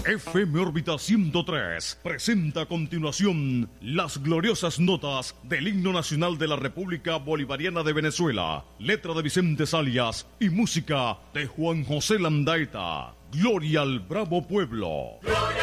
FM órbita 103 presenta a continuación las gloriosas notas del himno nacional de la República Bolivariana de Venezuela, letra de Vicente Salias y música de Juan José Landaeta. Gloria al bravo pueblo. ¡Gloria!